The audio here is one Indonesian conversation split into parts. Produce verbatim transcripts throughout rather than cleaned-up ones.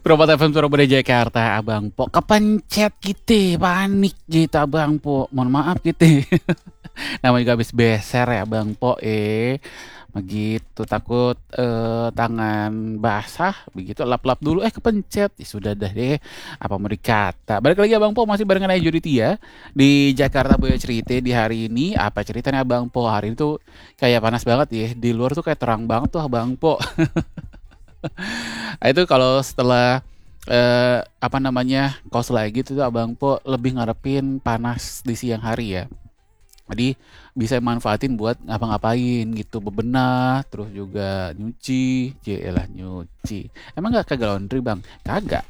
Promo T F M Surabaya Jakarta, Abang Po kepencet gitu, panik gitu Abang Po. Mohon maaf gitu. Namanya juga habis beser ya Abang Po eh. Begitu takut eh, tangan basah, begitu lap-lap dulu eh kepencet. Ya, sudah dah deh. Apa mau dikata. Balik lagi Abang Po masih barengan Ayu Tia di Jakarta Boya Cerita di hari ini. Apa ceritanya Abang Po? Hari ini tuh kayak panas banget ya. Di luar tuh kayak terang banget tuh Abang Po. Nah, itu kalau setelah eh, apa namanya kos lagi tuh Abang Po lebih ngarepin panas di siang hari ya. Jadi bisa manfaatin buat ngapa-ngapain gitu, bebenah, terus juga nyuci, jelah nyuci. Emang nggak kagak laundry bang? Kagak.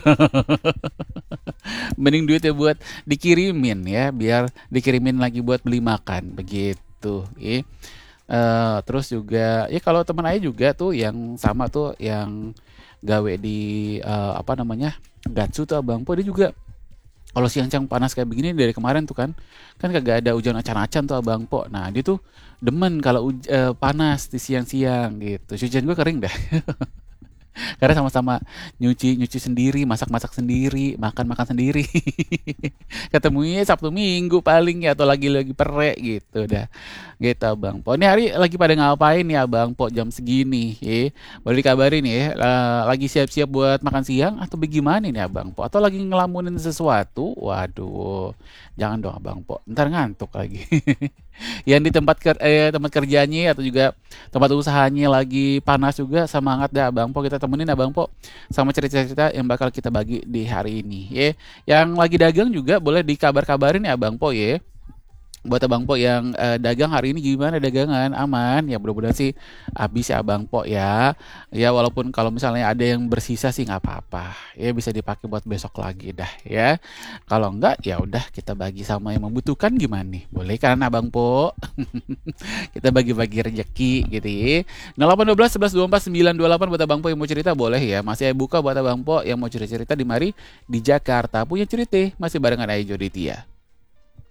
Mending duitnya buat dikirimin ya, biar dikirimin lagi buat beli makan, begitu. Ya. Eh, terus juga ya kalau teman Aja juga tuh yang sama tuh yang gawe di eh, apa namanya Gatsu tuh Abang Po dia juga kalau siang-siang panas kayak begini dari kemarin tuh kan kan kagak ada hujan acan-acan tuh Abang Po. Nah dia tuh demen kalau uj- eh, panas di siang-siang gitu. Cucian gue kering dah. Karena sama-sama nyuci nyuci sendiri, masak-masak sendiri, makan-makan sendiri. Ketemunya Sabtu Minggu paling ya atau lagi-lagi perek gitu dah. Gitu Abang Po. Ini hari lagi pada ngapain nih Abang Po jam segini? Ya. Boleh dikabarin ya, eh, lagi siap-siap buat makan siang atau bagaimana nih Abang Po? Atau lagi ngelamunin sesuatu? Waduh. Jangan dong Abang Po. Ntar ngantuk lagi. Yang di tempat ker eh, tempat kerjanya atau juga tempat usahanya lagi panas juga semangat dah Abang Po kita temenin Abang Po sama cerita-cerita yang bakal kita bagi di hari ini ya. Yang lagi dagang juga boleh dikabar-kabarin ya Abang Po ya. Buat Abang Po yang eh, dagang hari ini gimana dagangan aman ya mudah-mudahan sih habis ya Abang Po ya. Ya walaupun kalau misalnya ada yang bersisa sih nggak apa-apa ya bisa dipakai buat besok lagi dah ya. Kalau enggak ya udah kita bagi sama yang membutuhkan gimana nih boleh kan Abang Po? Kita bagi-bagi rezeki gitu ya. nol delapan satu dua sebelas dua puluh empat sembilan dua puluh delapan buat Abang Po yang mau cerita boleh ya. Masih buka buat Abang Po yang mau cerita-cerita di mari di Jakarta punya cerita masih barengan Ayu Tia.